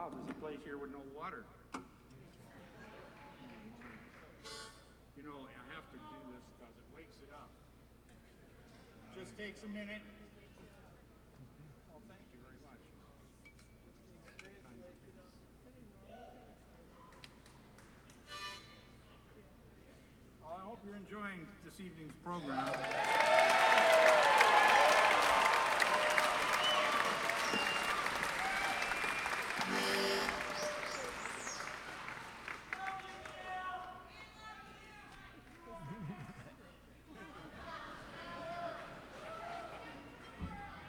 wow, there's a place here with no water. You know, I have to do this because it wakes it up. Just takes a minute. Oh, thank you very much. Well, I hope you're enjoying this evening's program.